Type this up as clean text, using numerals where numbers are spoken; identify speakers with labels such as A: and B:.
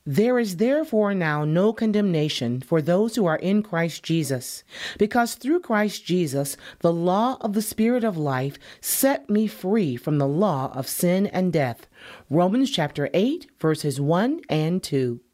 A: There is therefore now no condemnation for those who are in Christ Jesus, because through Christ Jesus, the law of the Spirit of life set me free from the law of sin and death. Romans chapter 8, verses 1 and 2.